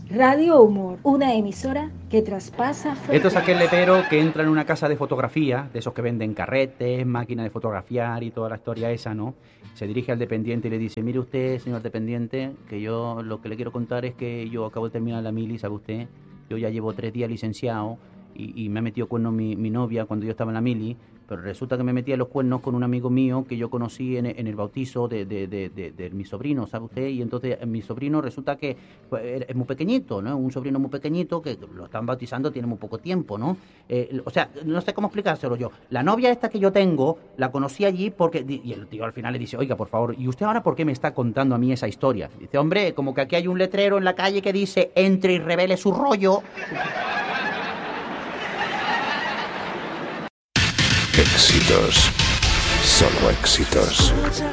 Radio Humor, una emisora que traspasa Esto es fronteras. aquel lepero que entra en una casa de fotografía, de esos que venden carretes, máquinas de fotografiar y toda la historia esa, ¿no? Se dirige al dependiente y le dice, mire usted, señor dependiente, que yo lo que le quiero contar es que yo acabo de terminar la mili, ¿sabe usted? Yo ya llevo 3 días licenciado y me ha metido cuernos mi novia cuando yo estaba en la mili, pero resulta que me metía los cuernos con un amigo mío que yo conocí en el bautizo de mi sobrino, ¿sabe usted? Y entonces mi sobrino resulta que pues, es muy pequeñito, ¿no? Un sobrino muy pequeñito que lo están bautizando, tiene muy poco tiempo, ¿no? O sea, no sé cómo explicárselo yo. La novia esta que yo tengo, la conocí allí porque... Y el tío al final le dice, oiga, por favor, ¿y usted ahora por qué me está contando a mí esa historia? Dice, hombre, como que aquí hay un letrero en la calle que dice, entre y revele su rollo. Éxitos, solo éxitos.